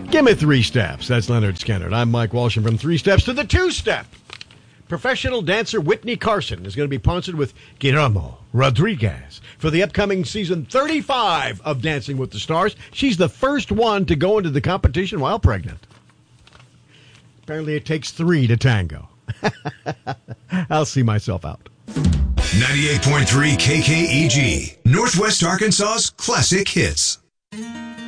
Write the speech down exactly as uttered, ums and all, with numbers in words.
Give me three steps. That's Leonard Skinner. I'm Mike Walsh, and from three steps to the two-step. Professional dancer Whitney Carson is going to be sponsored with Guillermo Rodriguez for the upcoming season thirty-five of Dancing with the Stars. She's the first one to go into the competition while pregnant. Apparently it takes three to tango. I'll see myself out. ninety-eight point three K K E G, Northwest Arkansas's classic hits.